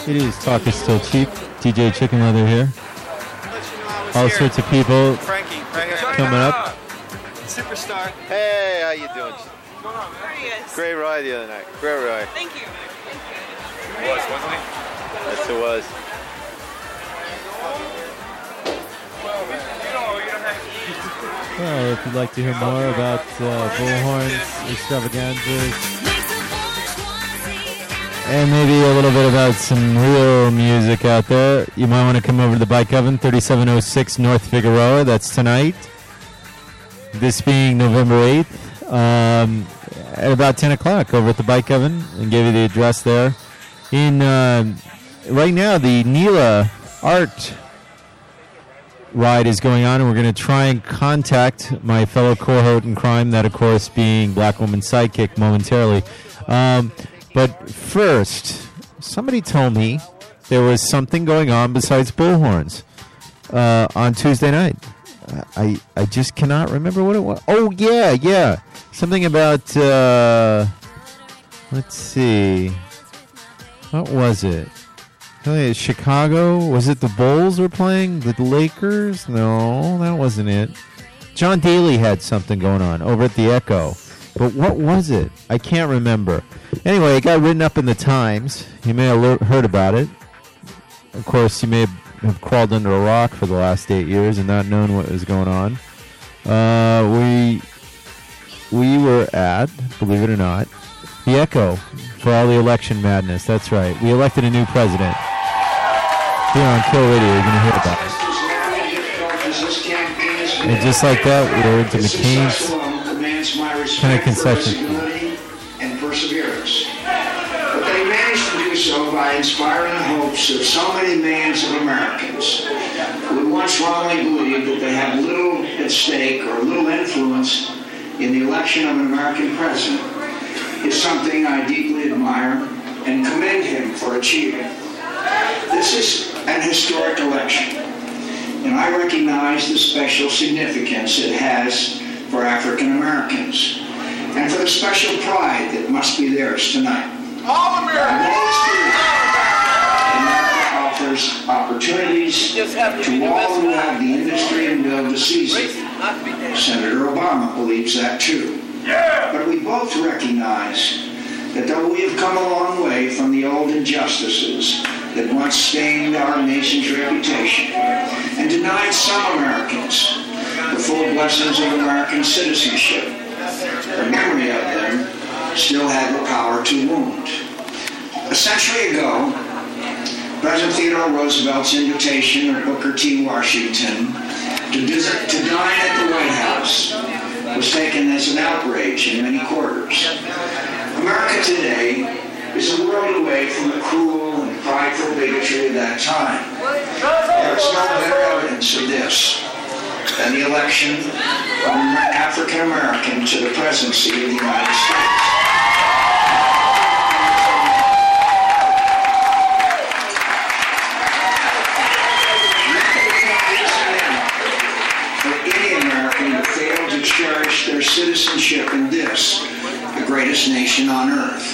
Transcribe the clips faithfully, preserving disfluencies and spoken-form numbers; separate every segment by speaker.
Speaker 1: It is Talk is Still Cheap. D J Chicken Leather here. All
Speaker 2: here.
Speaker 1: sorts of people
Speaker 2: Frankie, Frankie.
Speaker 1: coming up.
Speaker 2: Superstar. Hey, how you doing?
Speaker 3: What's going on, man?
Speaker 2: Yes. Great ride the other night. Great ride.
Speaker 3: Thank you. Thank you.
Speaker 2: It was, wasn't it? Yes, it was.
Speaker 1: Well, if you'd like to hear more about uh, Bullhorns, extravaganzas, and maybe a little bit about some real music out there, you might want to come over to the Bike Oven, thirty-seven oh six North Figueroa. That's tonight. This being November eighth, um, at about ten o'clock over at the Bike Oven, and give you the address there. In uh, right now, the Nila Art ride is going on, and we're going to try and contact my fellow cohort in crime, that, of course, being Black Woman Sidekick momentarily. Um, but first, somebody told me there was something going on besides Bullhorns uh, on Tuesday night. I I just cannot remember what it was. Oh, yeah, yeah. Something about, uh, let's see. What was it? Chicago? Was it the Bulls were playing? The Lakers? No, that wasn't it. John Daly had something going on over at the Echo. But what was it? I can't remember. Anyway, it got written up in the Times. You may have le- heard about it. Of course, you may have, have crawled under a rock for the last eight years and not known what was going on. Uh, we we were at, believe it or not, the Echo for all the election madness. That's right. We elected a new president. Here on Kill Radio, you're going to hear about it. And just like that, we're into McCain's kind of concession.
Speaker 4: And perseverance. But they managed to do so by inspiring the hopes of so many millions of Americans who once wrongly believed that they had little at stake or little influence in the election of an American president. Is something I deeply admire and commend him for achieving. This is an historic election, and I recognize the special significance it has for African Americans, and for the special pride that must be theirs tonight.
Speaker 2: All Americans!
Speaker 4: America offers opportunities to all who have the industry and will to seize it. Senator Obama believes that too. But we both recognize that though we have come a long way from the old injustices that once stained our nation's reputation and denied some Americans the full blessings of American citizenship, the memory of them still had the power to wound. A century ago, President Theodore Roosevelt's invitation of Booker T. Washington to, visit, to dine at the White House was taken as an outrage in many quarters. America today is a world away from the cruel and prideful bigotry of that time. There is no better evidence of this than the election of an African American to the presidency of the United States. Cherish their citizenship in this, the greatest nation on earth.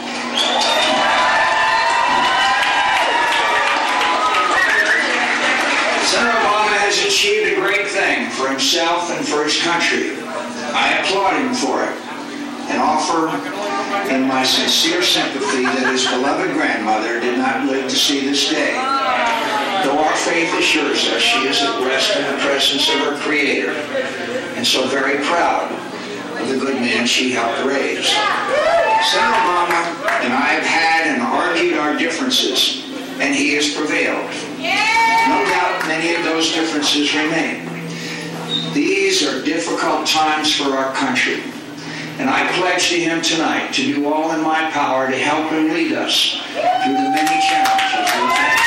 Speaker 4: Senator Obama has achieved a great thing for himself and for his country. I applaud him for it and offer him my sincere sympathy that his beloved grandmother did not live to see this day. Though our faith assures us she is at rest in the presence of her Creator, and so very proud of the good man she helped raise. Senator Obama and I have had and argued our differences, and he has prevailed. No doubt many of those differences remain. These are difficult times for our country, and I pledge to him tonight to do all in my power to help him lead us through the many challenges we face.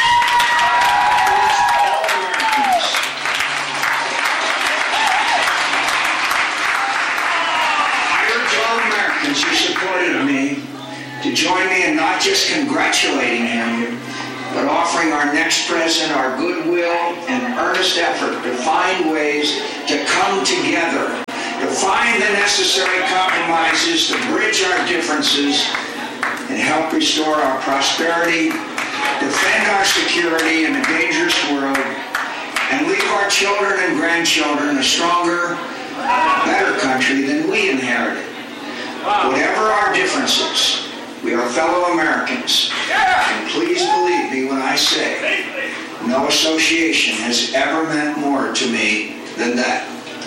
Speaker 4: Who supported me to join me in not just congratulating him, but offering our next president our goodwill and earnest effort to find ways to come together, to find the necessary compromises, to bridge our differences, and help restore our prosperity defend our security in a dangerous world, and leave our children and grandchildren a stronger, better country than we inherited. Whatever our differences, we are fellow Americans. And please believe me when I say, no association has ever meant more to me than that.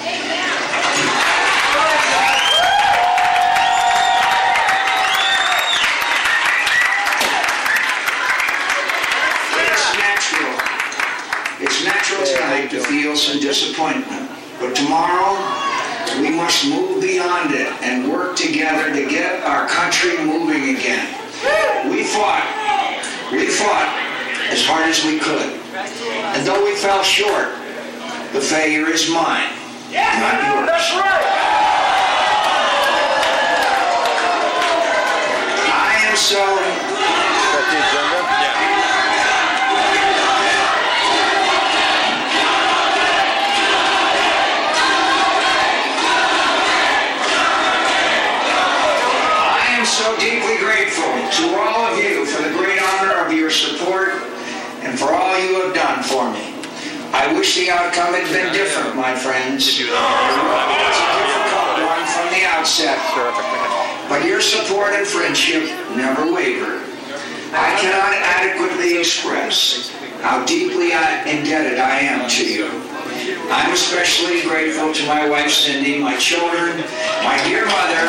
Speaker 4: It's natural tonight to feel some disappointment, but tomorrow we must move beyond it and work together to get our country moving again. We fought, we fought as hard as we could, and though we fell short, the failure is mine, not yours. I am so...
Speaker 2: Is that the agenda? Yeah.
Speaker 4: so deeply grateful to all of you for the great honor of your support and for all you have done for me. I wish the outcome had been different, my friends. It was a difficult one from the outset, but your support and friendship never wavered. I cannot adequately express how deeply indebted I am to you. I'm especially grateful to my wife Cindy, my children, my dear mother,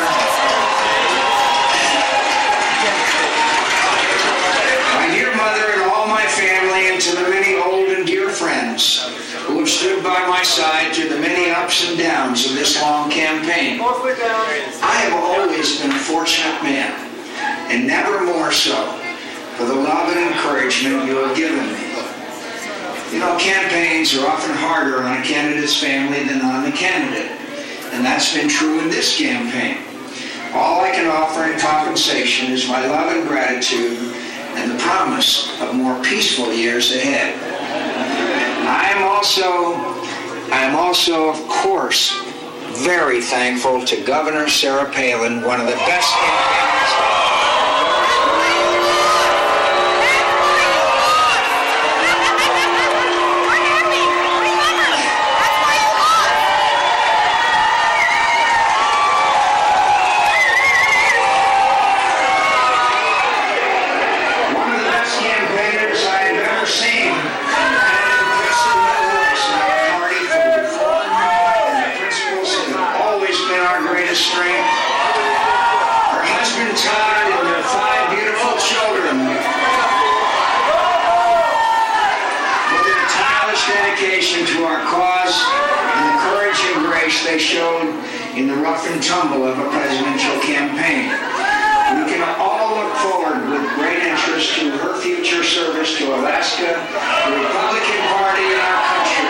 Speaker 4: my dear mother and all my family, and to the many old and dear friends who have stood by my side through the many ups and downs of this long campaign. I have always been a fortunate man, and never more so for the love and encouragement you have given me. You know, campaigns are often harder on a candidate's family than on the candidate, and that's been true in this campaign. All I can offer in compensation is my love and gratitude and the promise of more peaceful years ahead. I am also, I am also, of course, very thankful to Governor Sarah Palin, one of the best campaigners. They showed in the rough and tumble of a presidential campaign. We can all look forward with great interest to her future service to Alaska, the Republican Party, and our country.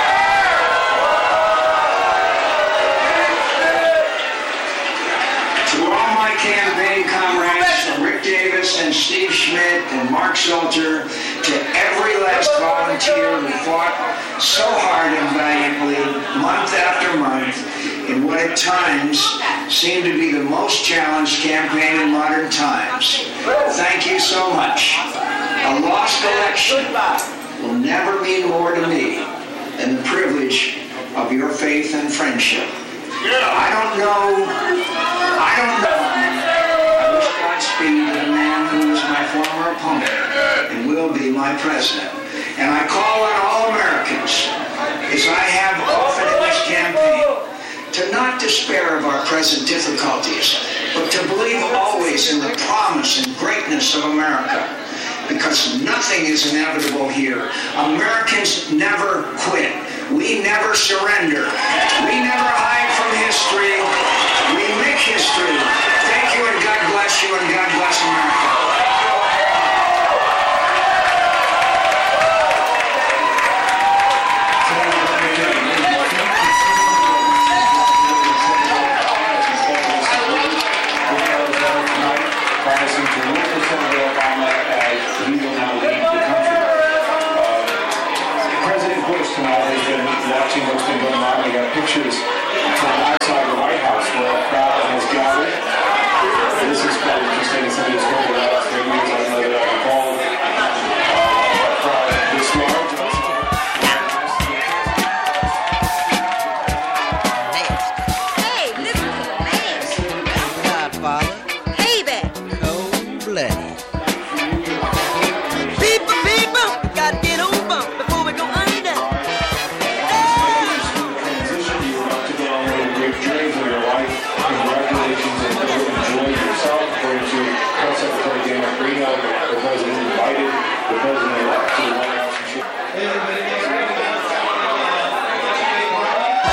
Speaker 4: To all my campaign comrades, from Rick Davis and Steve Schmidt and Mark Salter, to every last volunteer who fought so hard and valiantly, month after month, in what at times seemed to be the most challenged campaign in modern times. Thank you so much. A lost election will never mean more to me than the privilege of your faith and friendship. I don't know, I don't know. I wish Godspeed to the man who was my former opponent and will be my president. And I call on all Americans, as I have often in this campaign, to not despair of our present difficulties, but to believe always in the promise and greatness of America, because nothing is inevitable here. Americans never quit. We never surrender. We never hide from history. We make history. Thank you, and God bless you, and God bless America.